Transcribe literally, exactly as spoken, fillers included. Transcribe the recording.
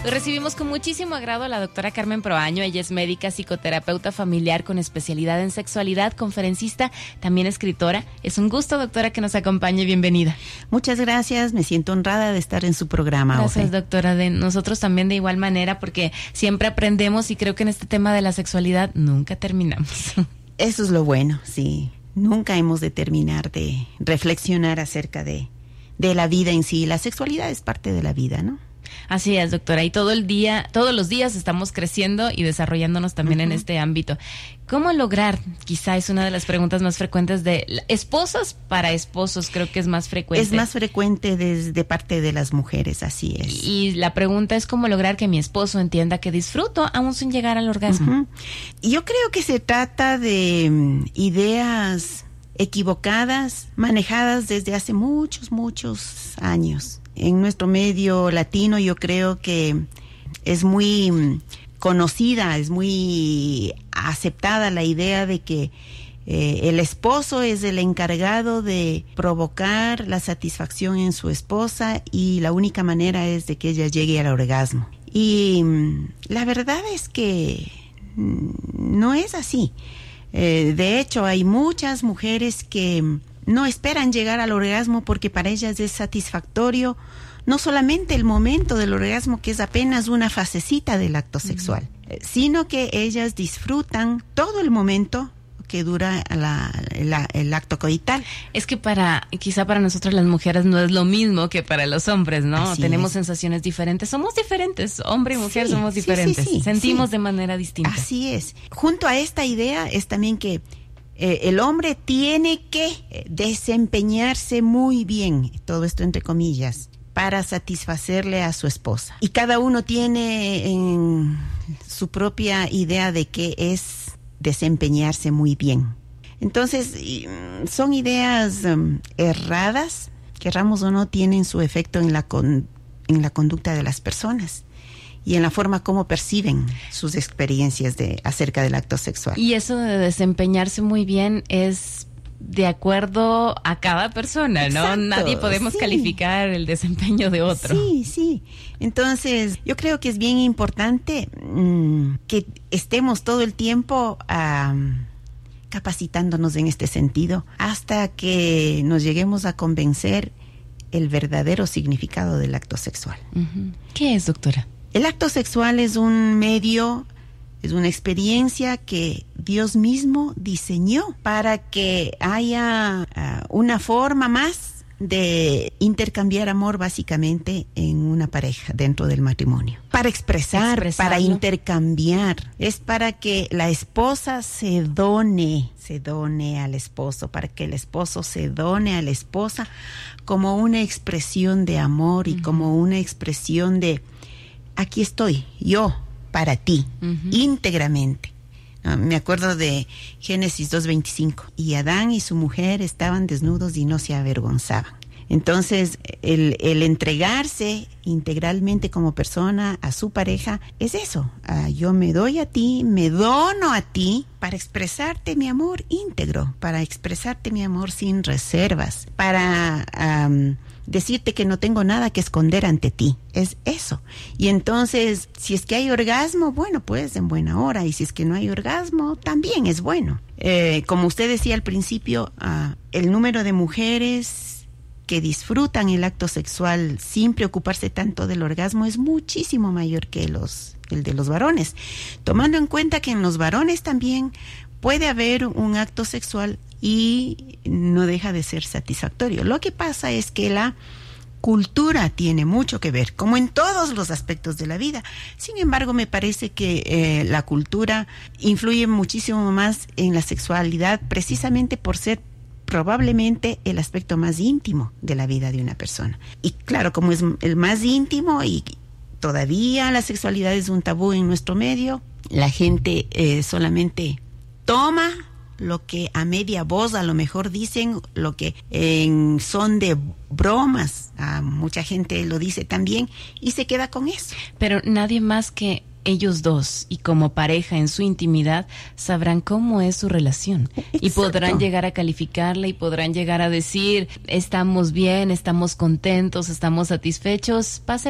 Hoy recibimos con muchísimo agrado a la doctora Carmen Proaño. Ella es médica, psicoterapeuta familiar con especialidad en sexualidad, conferencista, también escritora. Es un gusto, doctora, que nos acompañe. Bienvenida. Muchas gracias. Me siento honrada de estar en su programa. Gracias, Oje. doctora. De nosotros también de igual manera, porque siempre aprendemos y creo que en este tema de la sexualidad nunca terminamos. Eso es lo bueno, sí. Nunca hemos de terminar de reflexionar acerca de, de la vida en sí. La sexualidad es parte de la vida, ¿no? Así es, doctora, y todo el día, todos los días estamos creciendo y desarrollándonos también uh-huh. en este ámbito. ¿Cómo lograr? Quizá es una de las preguntas más frecuentes de esposas para esposos, creo que es más frecuente. Es más frecuente desde parte de las mujeres, así es. Y, y la pregunta es cómo lograr que mi esposo entienda que disfruto aún sin llegar al orgasmo. Uh-huh. Yo creo que se trata de um, ideas equivocadas, manejadas desde hace muchos, muchos años. En nuestro medio latino yo creo que es muy conocida, es muy aceptada la idea de que eh, el esposo es el encargado de provocar la satisfacción en su esposa y la única manera es de que ella llegue al orgasmo. Y la verdad es que no es así. Eh, de hecho, hay muchas mujeres que no esperan llegar al orgasmo porque para ellas es satisfactorio no solamente el momento del orgasmo, que es apenas una fasecita del acto sexual, uh-huh. sino que ellas disfrutan todo el momento que dura la, la, el acto coital. Es que para, quizá para nosotras las mujeres no es lo mismo que para los hombres, ¿no? Así Tenemos es. sensaciones diferentes, somos diferentes, hombre y mujer sí, somos sí, diferentes, sí, sí, sentimos sí. de manera distinta. Así es. Junto a esta idea es también que eh, el hombre tiene que desempeñarse muy bien, todo esto entre comillas, para satisfacerle a su esposa. Y cada uno tiene en su propia idea de qué es desempeñarse muy bien. Entonces, son ideas um, erradas, querramos o no, tienen su efecto en la, con, en la conducta de las personas y en la forma como perciben sus experiencias de, acerca del acto sexual. Y eso de desempeñarse muy bien es de acuerdo a cada persona, ¿no? Exacto, Nadie podemos sí. calificar el desempeño de otro. Sí, sí. Entonces, yo creo que es bien importante mmm, que estemos todo el tiempo um, capacitándonos en este sentido hasta que nos lleguemos a convencer el verdadero significado del acto sexual. Uh-huh. ¿Qué es, doctora? El acto sexual es un medio, es una experiencia que Dios mismo diseñó para que haya uh, una forma más de intercambiar amor básicamente en una pareja dentro del matrimonio. Para expresar, Expresarlo. Para intercambiar. Es para que la esposa se done, se done al esposo, para que el esposo se done a la esposa como una expresión de amor y uh-huh. como una expresión de aquí estoy, yo, para ti, uh-huh. íntegramente. Uh, me acuerdo de Génesis dos veinticinco. Y Adán y su mujer estaban desnudos y no se avergonzaban. Entonces, el, el entregarse integralmente como persona a su pareja es eso. Uh, yo me doy a ti, me dono a ti para expresarte mi amor íntegro, para expresarte mi amor sin reservas, para Um, decirte que no tengo nada que esconder ante ti, es eso. Y entonces, si es que hay orgasmo, bueno, pues en buena hora, y si es que no hay orgasmo, también es bueno. Eh, como usted decía al principio, uh, el número de mujeres que disfrutan el acto sexual sin preocuparse tanto del orgasmo es muchísimo mayor que los, el de los varones, tomando en cuenta que en los varones también puede haber un acto sexual y no deja de ser satisfactorio. Lo que pasa es que la cultura tiene mucho que ver, como en todos los aspectos de la vida. Sin embargo, me parece que eh, la cultura influye muchísimo más en la sexualidad, precisamente por ser probablemente el aspecto más íntimo de la vida de una persona. Y claro, como es el más íntimo y todavía la sexualidad es un tabú en nuestro medio, la gente eh, solamente toma lo que a media voz a lo mejor dicen, lo que en son de bromas, a mucha gente lo dice también, y se queda con eso. Pero nadie más que ellos dos y como pareja en su intimidad sabrán cómo es su relación. Exacto. Y podrán llegar a calificarla y podrán llegar a decir estamos bien, estamos contentos, estamos satisfechos, pase